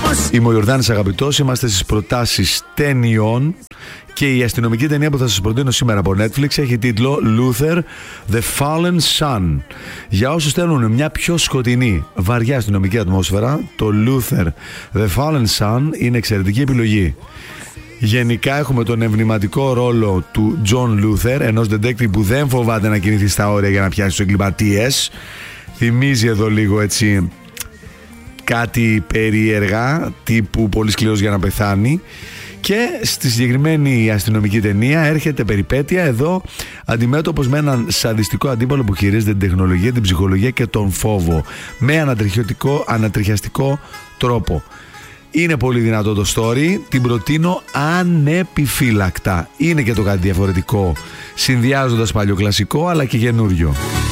Είμαι ο Ιορδάνης Αγαπητός, είμαστε στις προτάσεις ταινιών και η αστυνομική ταινία που θα σας προτείνω σήμερα από Netflix έχει τίτλο Luther, The Fallen Sun. Για όσους θέλουν μια πιο σκοτεινή, βαριά αστυνομική ατμόσφαιρα, το Luther, The Fallen Sun είναι εξαιρετική επιλογή. Γενικά έχουμε τον εμβληματικό ρόλο του John Luther, ενός detective που δεν φοβάται να κινηθεί στα όρια για να πιάσει τους εγκληματίες. Θυμίζει εδώ λίγο έτσι κάτι περίεργα, τύπου πολύ σκληρός για να πεθάνει. Και στη συγκεκριμένη αστυνομική ταινία έρχεται περιπέτεια εδώ αντιμέτωπος με έναν σαδιστικό αντίπαλο που χειρίζεται την τεχνολογία, την ψυχολογία και τον φόβο με ανατριχιαστικό τρόπο. Είναι πολύ δυνατό το story, την προτείνω ανεπιφύλακτα. Είναι και το κάτι διαφορετικό, συνδυάζοντας παλιό κλασικό αλλά και καινούριο.